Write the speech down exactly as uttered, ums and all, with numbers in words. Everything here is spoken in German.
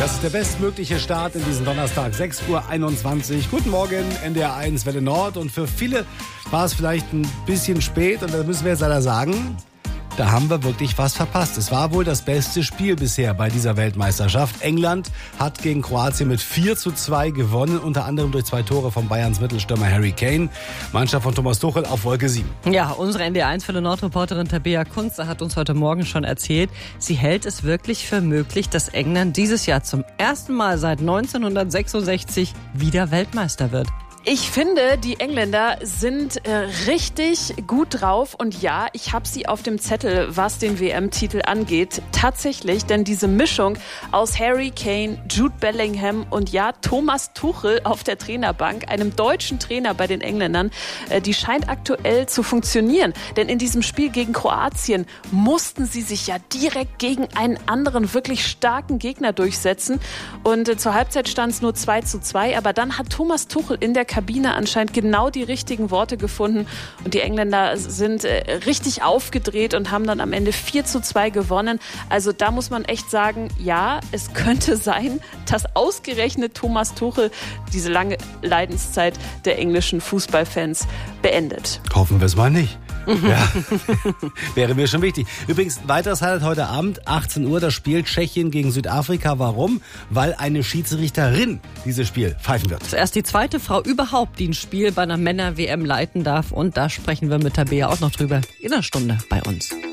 Das ist der bestmögliche Start in diesen Donnerstag, sechs Uhr einundzwanzig. Guten Morgen, N D R eins Welle Nord. Und für viele war es vielleicht ein bisschen spät. Und da müssen wir jetzt leider sagen, da haben wir wirklich was verpasst. Es war wohl das beste Spiel bisher bei dieser Weltmeisterschaft. England hat gegen Kroatien mit vier zu zwei gewonnen, unter anderem durch zwei Tore von Bayerns Mittelstürmer Harry Kane. Mannschaft von Thomas Tuchel auf Wolke sieben. Ja, unsere N D R eins Welle Nord-Reporterin Tabea Kunze hat uns heute Morgen schon erzählt, sie hält es wirklich für möglich, dass England dieses Jahr zum ersten Mal seit neunzehnhundertsechsundsechzig wieder Weltmeister wird. Ich finde, die Engländer sind äh, richtig gut drauf und ja, ich habe sie auf dem Zettel, was den W M-Titel angeht. Tatsächlich, denn diese Mischung aus Harry Kane, Jude Bellingham und ja, Thomas Tuchel auf der Trainerbank, einem deutschen Trainer bei den Engländern, äh, die scheint aktuell zu funktionieren. Denn in diesem Spiel gegen Kroatien mussten sie sich ja direkt gegen einen anderen, wirklich starken Gegner durchsetzen. Und äh, zur Halbzeit stand es nur zwei zu zwei, aber dann hat Thomas Tuchel in der Kabine anscheinend genau die richtigen Worte gefunden und die Engländer sind äh, richtig aufgedreht und haben dann am Ende vier zu zwei gewonnen. Also da muss man echt sagen, ja, es könnte sein, dass ausgerechnet Thomas Tuchel diese lange Leidenszeit der englischen Fußballfans beendet. Hoffen wir es mal nicht. Ja, wäre mir schon wichtig. Übrigens, weiteres Highlight heute Abend, achtzehn Uhr, das Spiel Tschechien gegen Südafrika. Warum? Weil eine Schiedsrichterin dieses Spiel pfeifen wird. Zuerst die zweite Frau überhaupt, die ein Spiel bei einer Männer-W M leiten darf. Und da sprechen wir mit Tabea auch noch drüber in einer Stunde bei uns.